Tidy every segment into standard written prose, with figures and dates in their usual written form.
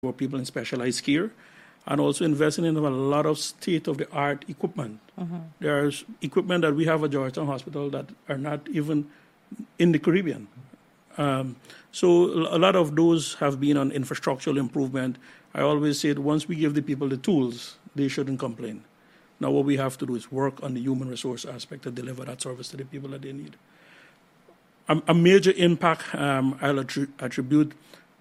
for people in specialized care, and also investing in a lot of state-of-the-art equipment. There's equipment that we have at Georgetown Hospital that are not even in the Caribbean. So a lot of those have been on infrastructural improvement. I always say that once we give the people the tools, they shouldn't complain. Now what we have to do is work on the human resource aspect to deliver that service to the people that they need. A major impact I'll attribute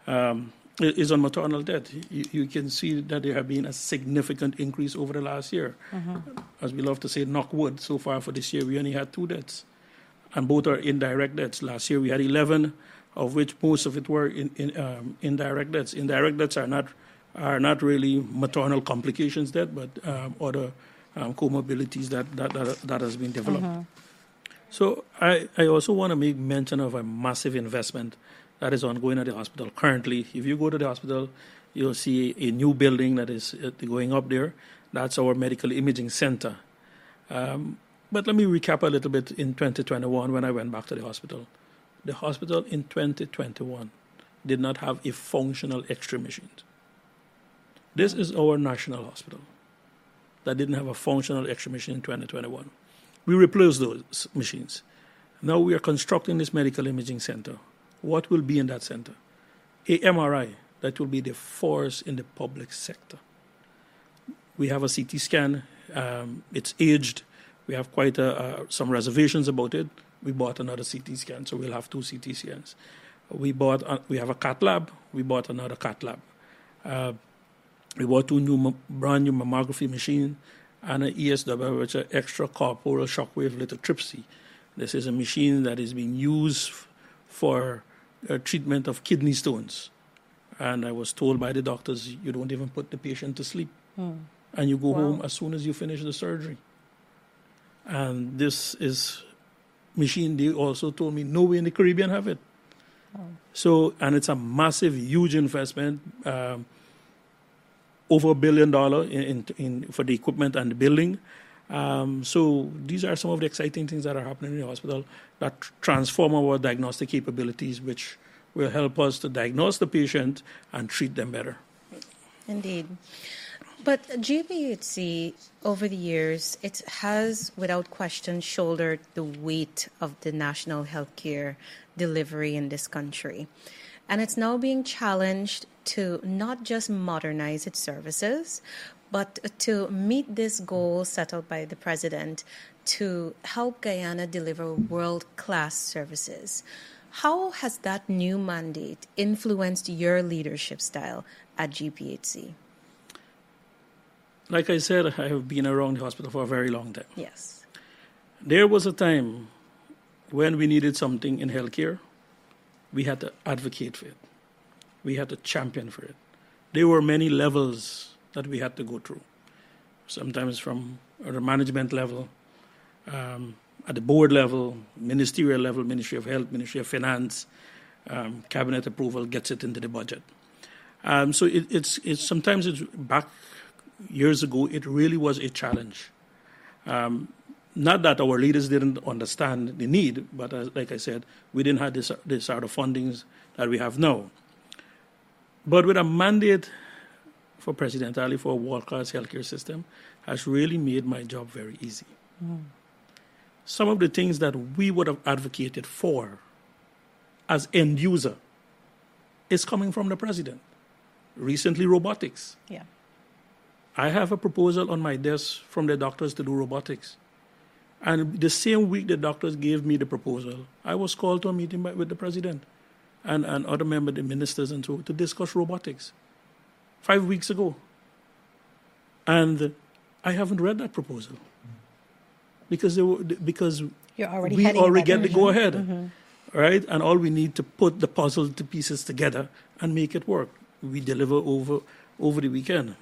is on maternal death. You can see that there have been a significant increase over the last year. As we love to say, knock wood, so far for this year we only had 2 deaths. And both are indirect deaths. Last year we had 11, of which most of it were indirect deaths. Indirect deaths are not really maternal complications death, but other comorbidities that has been developed. So I also want to make mention of a massive investment that is ongoing at the hospital currently. If you go to the hospital, you'll see a new building that is going up there. That's our medical imaging center. But let me recap a little bit in 2021 when I went back to the hospital. The hospital in 2021 did not have a functional X-ray machine. This is our national hospital that didn't have a functional X-ray machine in 2021. We replaced those machines. Now we are constructing this medical imaging center. What will be in that center? A MRI that will be the first in the public sector. We have a CT scan. It's aged. We have quite some reservations about it. We bought another CT scan, so we'll have 2 CT scans. We have a cath lab. We bought another cath lab. We bought 2 brand new mammography machines and an ESW, which is extracorporeal shockwave lithotripsy. This is a machine that is being used for treatment of kidney stones. And I was told by the doctors, you don't even put the patient to sleep. And you go home as soon as you finish the surgery. And this is machine, they also told me, nowhere in the Caribbean have it. So, and it's a massive, huge investment, over $1 billion for the equipment and the building. So these are some of the exciting things that are happening in the hospital that transform our diagnostic capabilities, which will help us to diagnose the patient and treat them better. Indeed. But GBHC, over the years, it has, without question, shouldered the weight of the national healthcare delivery in this country. And it's now being challenged to not just modernize its services, but to meet this goal set out by the president to help Guyana deliver world-class services. How has that new mandate influenced your leadership style at GPHC? Like I said, I have been around the hospital for a very long time. Yes. There was a time when we needed something in healthcare, we had to advocate for it. We had to champion for it. There were many levels that we had to go through. Sometimes from the management level, at the board level, ministerial level, Ministry of Health, Ministry of Finance, cabinet approval gets it into the budget. So it's sometimes it's back years ago, it really was a challenge. Not that our leaders didn't understand the need, but like I said, we didn't have this sort of fundings that we have now. But with a mandate for President Ali for a world-class healthcare system has really made my job very easy. Some of the things that we would have advocated for as end user is coming from the president. Recently, robotics. Yeah. I have a proposal on my desk from the doctors to do robotics. And the same week the doctors gave me the proposal, I was called to a meeting with the president and other members, the ministers and so, to discuss robotics 5 weeks ago. And I haven't read that proposal because we already get the go-ahead, right? And all we need to put the puzzle to pieces together and make it work. We deliver over the weekend.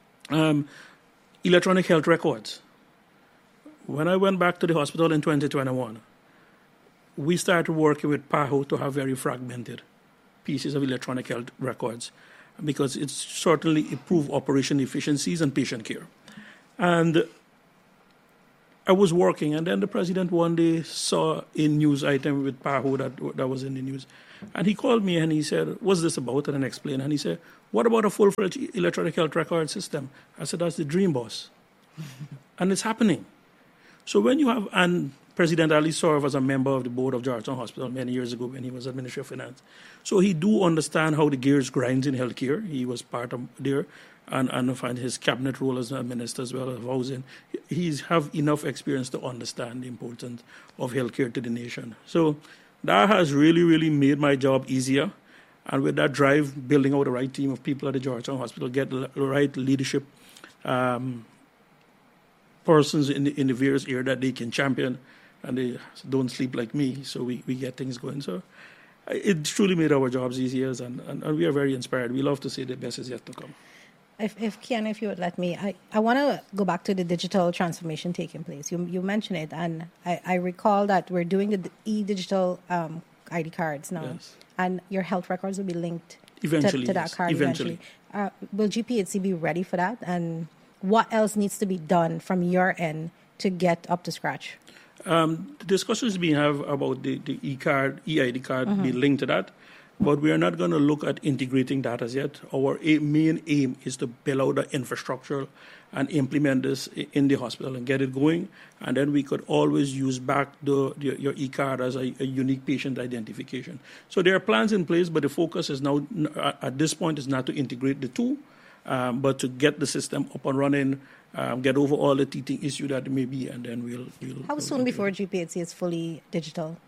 Electronic health records. When I went back to the hospital in 2021, we started working with PAHO to have very fragmented pieces of electronic health records because it's certainly improved operation efficiencies and patient care. And I was working, and then the president one day saw a news item with PAHO that was in the news. And he called me and he said, "What's this about?" And I explained. And he said, "What about a full-fledged electronic health record system?" I said, "That's the dream, boss." And it's happening. So when you have, and President Ali served as a member of the board of Georgetown Hospital many years ago when he was Minister of Finance. So he do understand how the gears grind in healthcare. He was part of there, and find his cabinet role as a minister as well as housing. He's have enough experience to understand the importance of healthcare to the nation. So that has really, really made my job easier. And with that drive, building out the right team of people at the Georgetown Hospital, get the right leadership persons in the various areas that they can champion, and they don't sleep like me, so we get things going. So it truly made our jobs easier, and we are very inspired. We love to see the best is yet to come. If Kiana, if you would let me, I want to go back to the digital transformation taking place. You mentioned it, and I recall that we're doing the e-digital ID cards now, Yes. and your health records will be linked Eventually, to that yes. card Eventually. Will GPHC be ready for that? And what else needs to be done from your end to get up to scratch? The discussions being have about the e-card, e-ID card being linked to that, but we are not going to look at integrating that as yet. Our main aim is to build out the infrastructure and implement this in the hospital and get it going, and then we could always use back your e-card as a unique patient identification. So there are plans in place, but the focus is now, at this point, is not to integrate the two, but to get the system up and running, get over all the teething issue that may be, and then we'll How soon before GPHC is fully digital?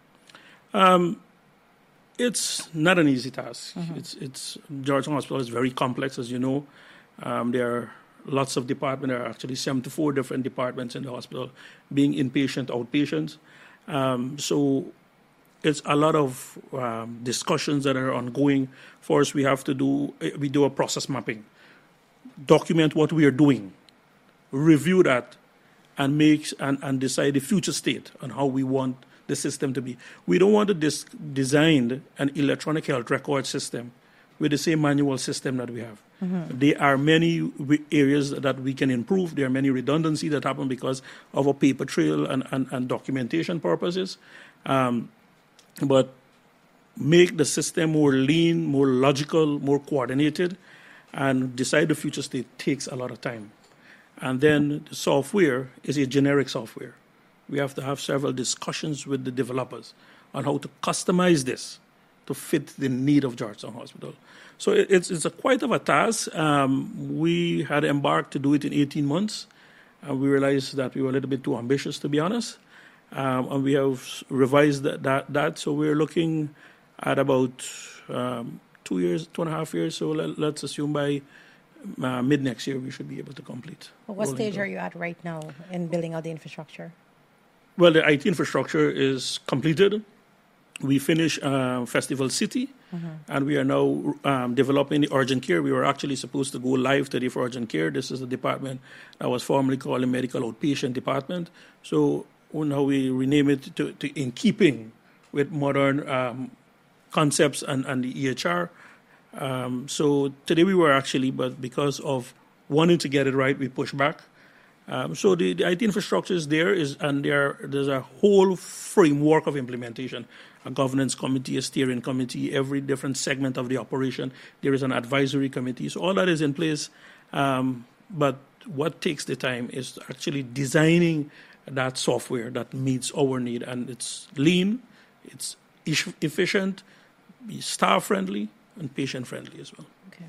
It's not an easy task. It's Georgetown Hospital is very complex, as you know. There are lots of departments. There are actually 74 different departments in the hospital, being inpatient, outpatient. So it's a lot of discussions that are ongoing. First, we do a process mapping, document what we are doing, review that, and and decide the future state on how we want the system to be. We don't want to design an electronic health record system with the same manual system that we have. There are many areas that we can improve. There are many redundancies that happen because of a paper trail and documentation purposes. But make the system more lean, more logical, more coordinated, and decide the future state takes a lot of time. And then the software is a generic software. We have to have several discussions with the developers on how to customize this to fit the need of Georgetown Hospital. So it's quite of a task. We had embarked to do it in 18 months. We realized that we were a little bit too ambitious, to be honest. And we have revised that. So we're looking at about 2.5 years. So let's assume by mid next year we should be able to complete. What stage are you at right now in building out the infrastructure? Well, the IT infrastructure is completed. We finished Festival City, and we are now developing the urgent care. We were actually supposed to go live today for urgent care. This is a department that was formerly called the Medical Outpatient Department. So now we rename it to in keeping with modern concepts and the EHR. So today we were actually, but because of wanting to get it right, we pushed back. So the IT infrastructure is there, and there's a whole framework of implementation, a governance committee, a steering committee, every different segment of the operation. There is an advisory committee. So all that is in place. But what takes the time is actually designing that software that meets our need. And it's lean, it's efficient, staff-friendly, and patient-friendly as well. Okay.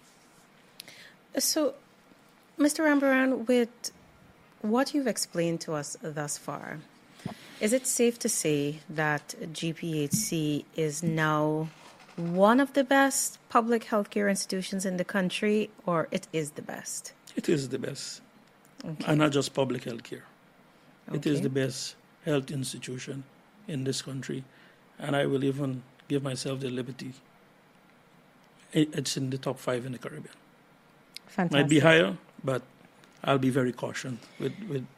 So, Mr. Rambaran, with what you've explained to us thus far, is it safe to say that GPHC is now one of the best public healthcare institutions in the country, or it is the best? It is the best. Okay. And not just public healthcare. Okay. It is the best health institution in this country. And I will even give myself the liberty. It's in the top 5 in the Caribbean. Fantastic. Might be higher, but I'll be very cautious with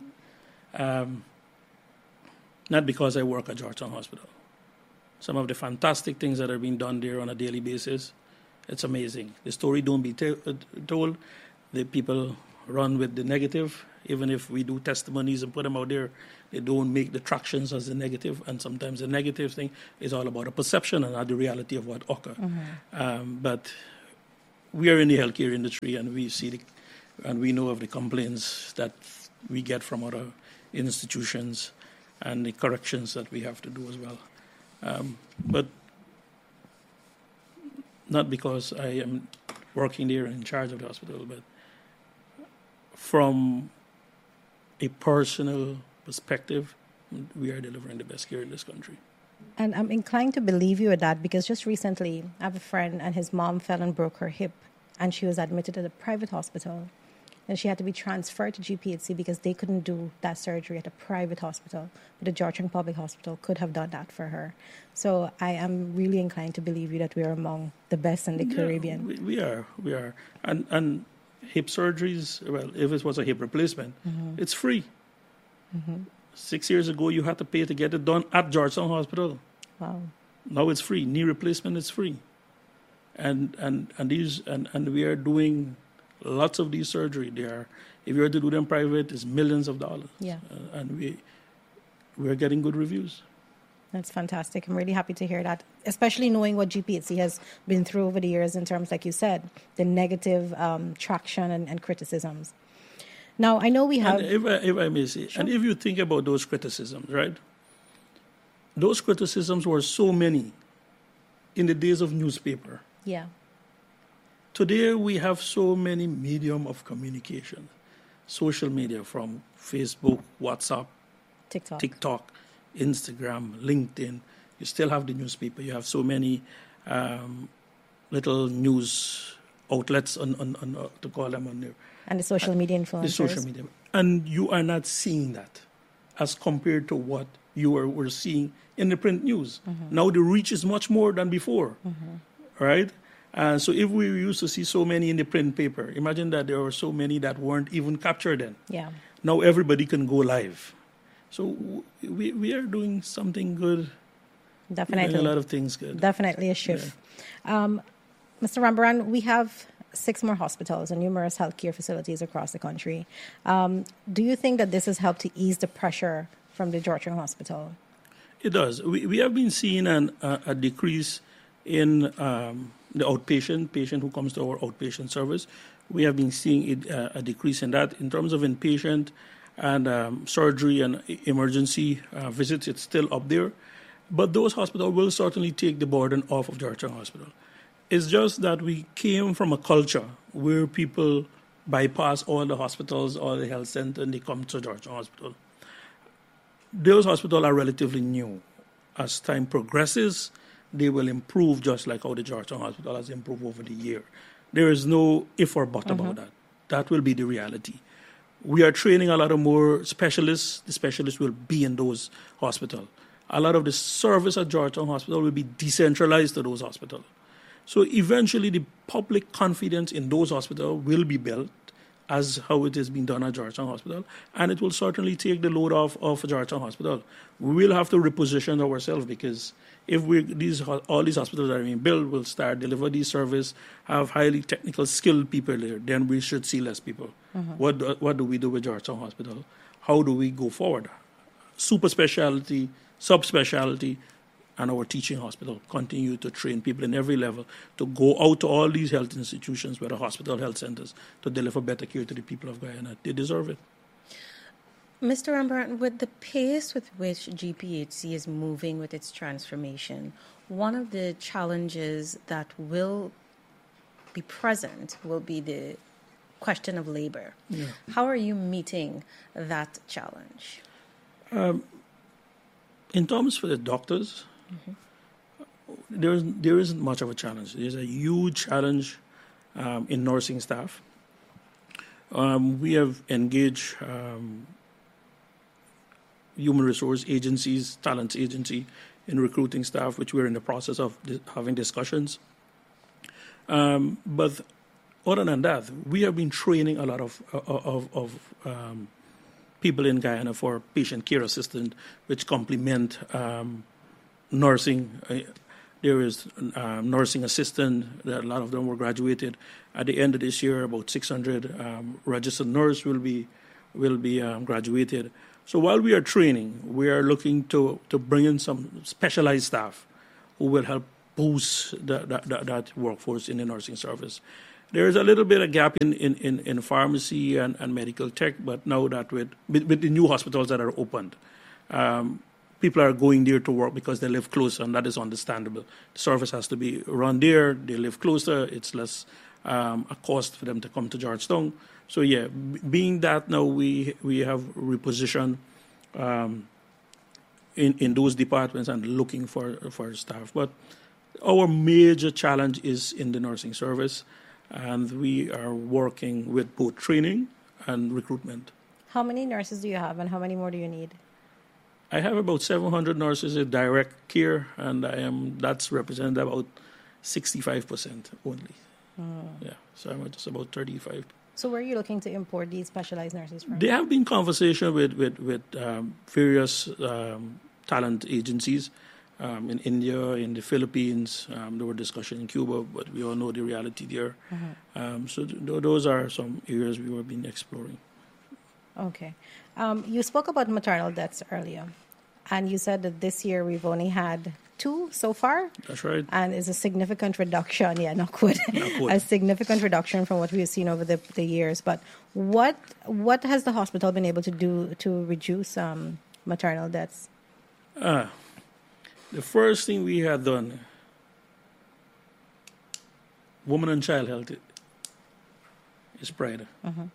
not because I work at Georgetown Hospital. Some of the fantastic things that are being done there on a daily basis, it's amazing. The story don't be told. The people run with the negative. Even if we do testimonies and put them out there, they don't make the tractions as the negative. And sometimes the negative thing is all about a perception and not the reality of what occurs. But we are in the healthcare industry, and we see and we know of the complaints that we get from other institutions and the corrections that we have to do as well. But not because I am working there and in charge of the hospital, but from a personal perspective, we are delivering the best care in this country. And I'm inclined to believe you at that, because just recently I have a friend and his mom fell and broke her hip, and she was admitted at a private hospital, and she had to be transferred to GPHC because they couldn't do that surgery at a private hospital, but the Georgetown Public Hospital could have done that for her. So I am really inclined to believe you that we are among the best in the Caribbean. We are. And hip surgeries, well, if it was a hip replacement, it's free. 6 years ago, you had to pay to get it done at Georgetown Hospital. Wow. Now it's free. Knee replacement is free. And we are doing lots of these surgery. If you were to do them private, it's millions of dollars. Yeah. And we're getting good reviews. That's fantastic. I'm really happy to hear that, especially knowing what GPHC has been through over the years in terms, like you said, the negative traction and criticisms. Now, I know we have... And if I may say, and if you think about those criticisms, right? Those criticisms were so many in the days of newspaper. Yeah. Today, we have so many medium of communication. Social media, from Facebook, WhatsApp, TikTok, Instagram, LinkedIn. You still have the newspaper. You have so many little news outlets to call them on there. And the social media influencers. The social media. And you are not seeing that as compared to what you were seeing in the print news. Now the reach is much more than before, right? So if we used to see so many in the print paper, imagine that there were so many that weren't even captured then. Yeah. Now everybody can go live. So we are doing something good. Definitely. Doing a lot of things good. Definitely a shift. Yeah. Mr. Rambaran, we have 6 more hospitals and numerous healthcare facilities across the country. Do you think that this has helped to ease the pressure from the Georgetown Hospital? It does. We have been seeing a decrease in the outpatient patient who comes to our outpatient service. We have been seeing a decrease in that. In terms of inpatient and surgery and emergency visits, it's still up there. But those hospitals will certainly take the burden off of Georgetown Hospital. It's just that we came from a culture where people bypass all the hospitals, all the health centers, and they come to Georgetown Hospital. Those hospitals are relatively new. As time progresses, they will improve just like how the Georgetown Hospital has improved over the year. There is no if or but about that. That will be the reality. We are training a lot of more specialists. The specialists will be in those hospitals. A lot of the service at Georgetown Hospital will be decentralized to those hospitals. So eventually the public confidence in those hospitals will be built as how it has been done at Georgetown Hospital, and it will certainly take the load off of Georgetown Hospital. We will have to reposition ourselves, because if all these hospitals that are being built will start deliver these service, have highly technical skilled people there, then we should see less people. What do we do with Georgetown Hospital? How do we go forward? Super specialty, subspecialty, and our teaching hospital continue to train people in every level to go out to all these health institutions, whether hospital, health centers, to deliver better care to the people of Guyana. They deserve it. Mr. Rambaran, with the pace with which GPHC is moving with its transformation, one of the challenges that will be present will be the question of labor. Yeah. How are you meeting that challenge? In terms for the doctors, there isn't much of a challenge. There's a huge challenge in nursing staff. We have engaged human resource agencies, talent agency, in recruiting staff, which we're in the process of having discussions. But other than that, we have been training a lot of people in Guyana for patient care assistant, which complement nursing. There is nursing assistant. That a lot of them were graduated. At the end of this year, about 600 registered nurse will be graduated. So while we are training, we are looking to bring in some specialized staff who will help boost that workforce in the nursing service. There is a little bit of gap in pharmacy and medical tech, but now that with the new hospitals that are opened, people are going there to work because they live closer, and that is understandable. The service has to be run there. They live closer. It's less a cost for them to come to Georgetown. So yeah, being that now we have repositioned in those departments and looking for staff. But our major challenge is in the nursing service, and we are working with both training and recruitment. How many nurses do you have, and how many more do you need? I have about 700 nurses in direct care, and that's represented about 65% only. Yeah, so I'm just about 35. So where are you looking to import these specialized nurses from? There have been conversations with various talent agencies in India, in the Philippines. There were discussions in Cuba, but we all know the reality there. So those are some areas we have been exploring. Okay. You spoke about maternal deaths earlier, and you said that this year we've only had 2 so far. That's right. And it's a significant reduction. Yeah, not good. A significant reduction from what we've seen over the years. But what has the hospital been able to do to reduce maternal deaths? The first thing we had done, woman and child health is pride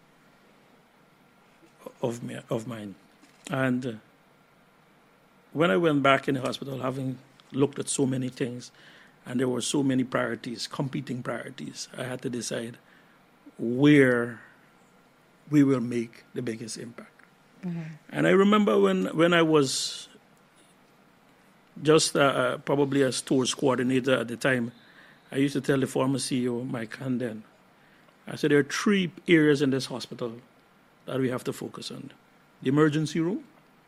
of mine. And when I went back in the hospital, having looked at so many things, and there were so many priorities, competing priorities, I had to decide where we will make the biggest impact. And I remember when I was just probably a stores coordinator at the time, I used to tell the former CEO, Mike Handen, I said, there are 3 areas in this hospital that we have to focus on. The emergency room,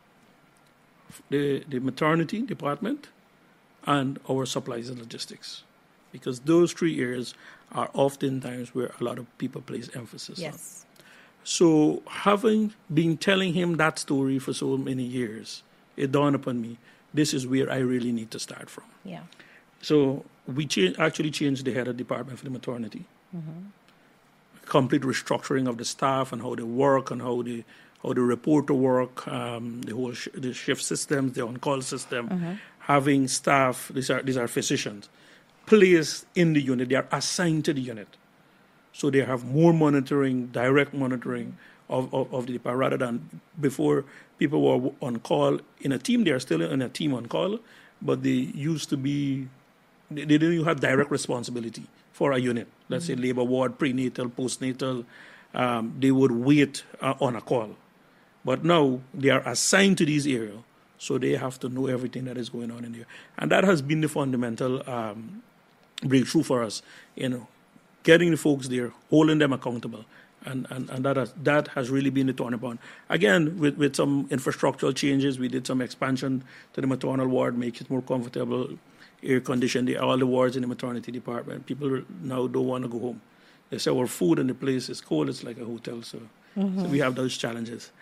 the maternity department, and our supplies and logistics. Because those 3 areas are oftentimes where a lot of people place emphasis on. So having been telling him that story for so many years, it dawned upon me, this is where I really need to start from. Yeah. So we actually changed the head of department for the maternity. Complete restructuring of the staff and how they work and how they report to work, the whole the shift systems, the on-call system. Having staff, these are physicians, placed in the unit. They are assigned to the unit. So they have more monitoring, direct monitoring of the department, rather than before people were on call in a team. They are still in a team on call, but they used to be, they didn't even have direct responsibility for a unit. Let's say labor ward, prenatal, postnatal. They would wait on a call. But now they are assigned to these areas, so they have to know everything that is going on in there. And that has been the fundamental breakthrough for us, getting the folks there, holding them accountable. And that has really been the turning point. Again, with some infrastructural changes, we did some expansion to the maternal ward, make it more comfortable, air conditioned, all the wards in the maternity department. People now don't want to go home. They say our food in the place is cold, it's like a hotel. So we have those challenges.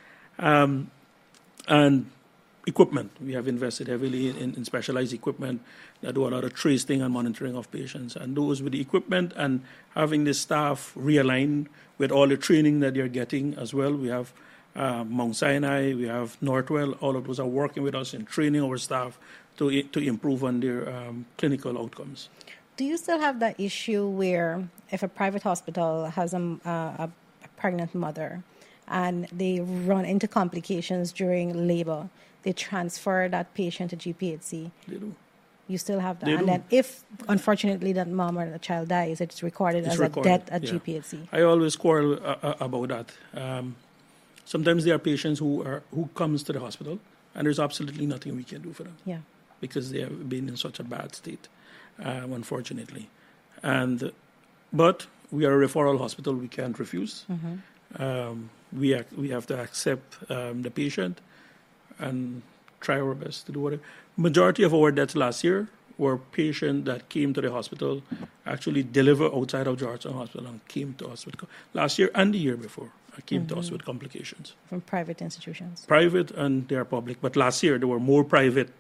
And equipment. We have invested heavily in specialized equipment that do a lot of tracing and monitoring of patients. And those with the equipment and having the staff realigned with all the training that they're getting as well. We have Mount Sinai, we have Northwell. All of those are working with us in training our staff to improve on their clinical outcomes. Do you still have that issue where if a private hospital has a pregnant mother and they run into complications during labor, they transfer that patient to GPHC? They do. You still have that. They and do. Then if, unfortunately, that mom or the child dies, it's recorded as a death at GPHC. I always quarrel about that. Sometimes there are patients who comes to the hospital and there's absolutely nothing we can do for them. Yeah. Because they have been in such a bad state, unfortunately. But we are a referral hospital. We can't refuse. We have to accept the patient and try our best to do whatever. Majority of our deaths last year were patients that came to the hospital, actually delivered outside of Georgetown Hospital and came to us with, last year and the year before, came to us with complications. From private institutions. Private and they are public. But last year there were more private.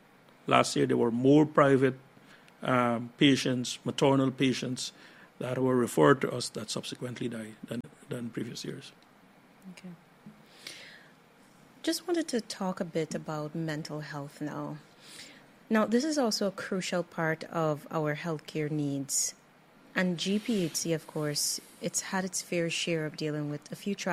Patients, maternal patients, that were referred to us that subsequently died than previous years. Okay. Just wanted to talk a bit about mental health now. Now, this is also a crucial part of our healthcare needs. And GPHC, of course, it's had its fair share of dealing with a few